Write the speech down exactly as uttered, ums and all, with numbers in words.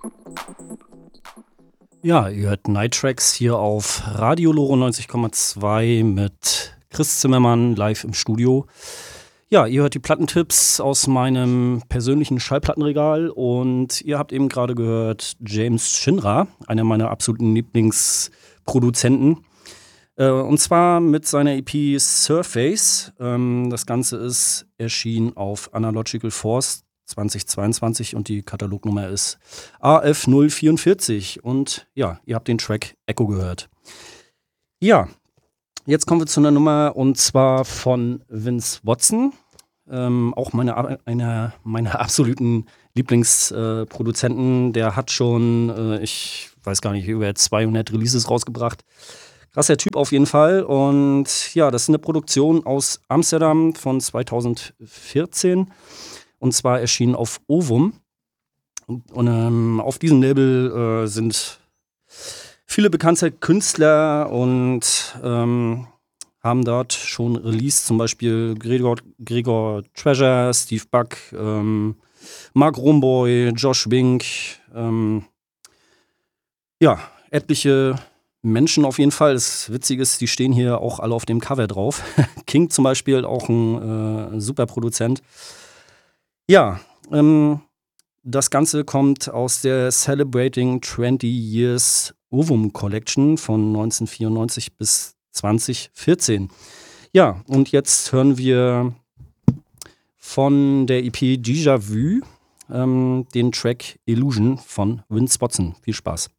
Ja, ihr hört Night Tracks hier auf Radio Loro neunzig Komma zwei mit Chris Zimmermann live im Studio. Ja, ihr hört die Plattentipps aus meinem persönlichen Schallplattenregal und ihr habt eben gerade gehört James Shinra, einer meiner absoluten Lieblingsproduzenten. Äh, und zwar mit seiner E P Surface. Ähm, das Ganze ist erschienen auf Analogical Force zweitausendzweiundzwanzig und die Katalognummer ist A F null vierundvierzig. Und ja, ihr habt den Track Echo gehört. Ja, jetzt kommen wir zu einer Nummer und zwar von Vince Watson. Ähm, auch meine, einer meiner absoluten Lieblingsproduzenten. Äh, Der hat schon, äh, ich weiß gar nicht, über zweihundert Releases rausgebracht. Krasser Typ auf jeden Fall. Und ja, das ist eine Produktion aus Amsterdam von zweitausendvierzehn. Und zwar erschienen auf Ovum. Und, und ähm, auf diesem Label äh, sind viele bekannte Künstler und ähm, haben dort schon released, zum Beispiel Gregor, Gregor Treasure, Steve Buck, ähm, Mark Romboy, Josh Wink, ähm, ja, etliche Menschen auf jeden Fall. Das Witzige ist, die stehen hier auch alle auf dem Cover drauf. King zum Beispiel, auch ein äh, super Produzent. Ja, ähm, das Ganze kommt aus der Celebrating twenty Years Ovum Collection von neunzehnhundertvierundneunzig bis zweitausendvierzehn. Ja, und jetzt hören wir von der E P Déjà Vu ähm, den Track Illusion von Vince Watson. Viel Spaß.